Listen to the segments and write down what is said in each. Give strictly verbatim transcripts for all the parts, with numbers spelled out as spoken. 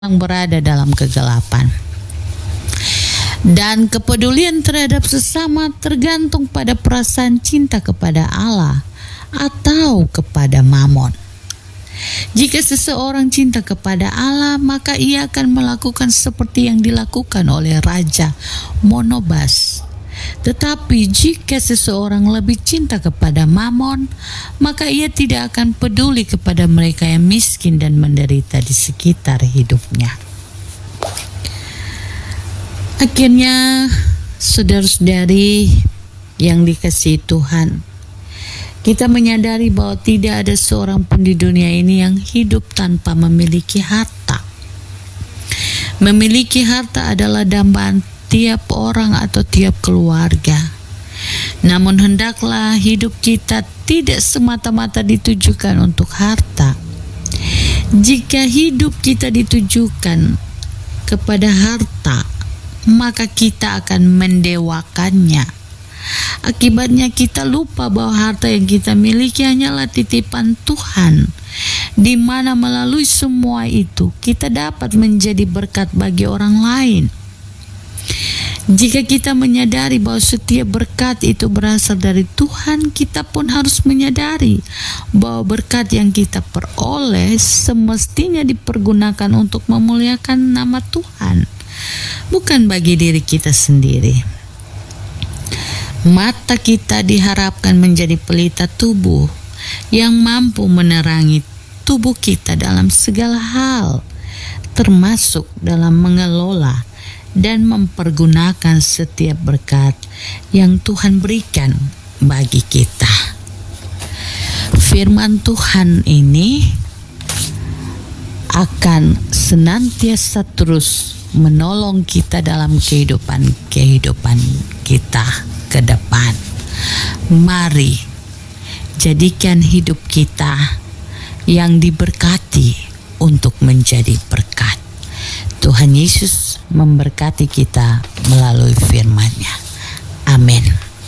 yang berada dalam kegelapan. Dan kepedulian terhadap sesama tergantung pada perasaan cinta kepada Allah atau kepada mamon. Jika seseorang cinta kepada Allah, maka ia akan melakukan seperti yang dilakukan oleh Raja Monobas. Tetapi jika seseorang lebih cinta kepada mamon, maka ia tidak akan peduli kepada mereka yang miskin dan menderita di sekitar hidupnya. Akhirnya, saudara-saudari yang dikasihi Tuhan, kita menyadari bahwa tidak ada seorang pun di dunia ini yang hidup tanpa memiliki harta. Memiliki harta adalah dambaan tiap orang atau tiap keluarga. Namun hendaklah hidup kita tidak semata-mata ditujukan untuk harta. Jika hidup kita ditujukan kepada harta, maka kita akan mendewakannya. Akibatnya kita lupa bahwa harta yang kita miliki hanyalah titipan Tuhan, di mana melalui semua itu kita dapat menjadi berkat bagi orang lain. Jika kita menyadari bahwa setiap berkat itu berasal dari Tuhan, kita pun harus menyadari bahwa berkat yang kita peroleh semestinya dipergunakan untuk memuliakan nama Tuhan, bukan bagi diri kita sendiri. Mata kita diharapkan menjadi pelita tubuh yang mampu menerangi tubuh kita dalam segala hal, termasuk dalam mengelola dan mempergunakan setiap berkat yang Tuhan berikan bagi kita. Firman Tuhan ini akan senantiasa terus menolong kita dalam kehidupan-kehidupan kita ke depan. Mari jadikan hidup kita yang diberkati untuk menjadi berkat. Tuhan Yesus memberkati kita melalui firman-Nya. Amin.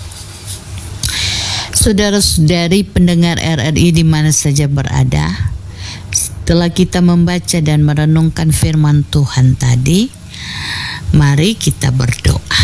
Saudara-saudari pendengar R R I di mana saja berada, setelah kita membaca dan merenungkan firman Tuhan tadi, mari kita berdoa.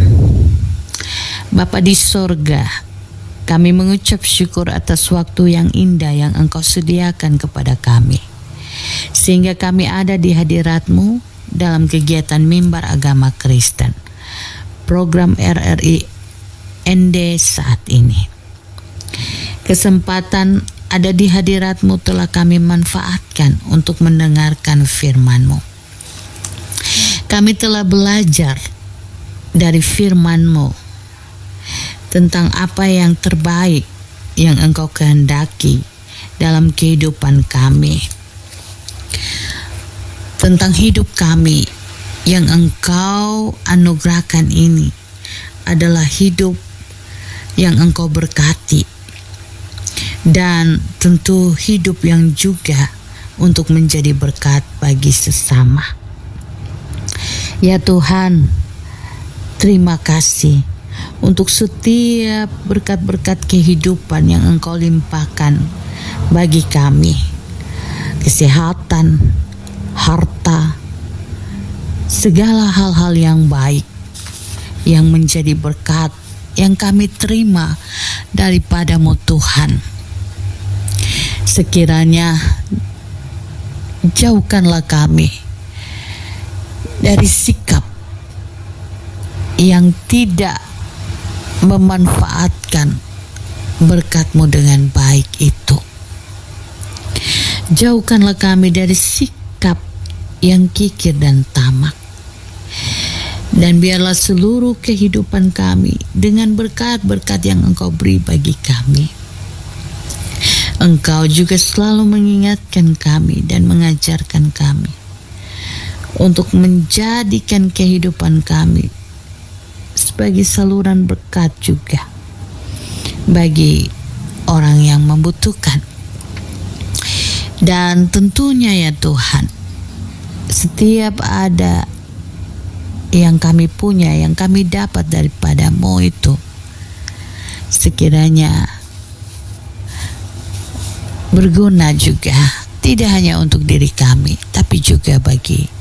Bapa di sorga, kami mengucap syukur atas waktu yang indah yang Engkau sediakan kepada kami, sehingga kami ada di hadirat-Mu dalam kegiatan Mimbar Agama Kristen, program R R I N D saat ini. Kesempatan ada di hadirat-Mu telah kami manfaatkan untuk mendengarkan firman-Mu. Kami telah belajar dari firman-Mu tentang apa yang terbaik yang Engkau kehendaki dalam kehidupan kami, tentang hidup kami yang Engkau anugerahkan ini adalah hidup yang Engkau berkati, dan tentu hidup yang juga untuk menjadi berkat bagi sesama. Ya Tuhan, terima kasih untuk setiap berkat-berkat kehidupan yang Engkau limpahkan bagi kami. Kesehatan, harta, segala hal-hal yang baik yang menjadi berkat yang kami terima daripada-Mu Tuhan. Sekiranya jauhkanlah kami dari sikap yang tidak memanfaatkan berkat-Mu dengan baik itu. Jauhkanlah kami dari sikap yang kikir dan tamak, dan biarlah seluruh kehidupan kami dengan berkat-berkat yang Engkau beri bagi kami. Engkau juga selalu mengingatkan kami dan mengajarkan kami untuk menjadikan kehidupan kami sebagai saluran berkat juga bagi orang yang membutuhkan. Dan tentunya ya Tuhan, setiap ada yang kami punya, yang kami dapat daripada-Mu itu, sekiranya berguna juga, tidak hanya untuk diri kami, tapi juga bagi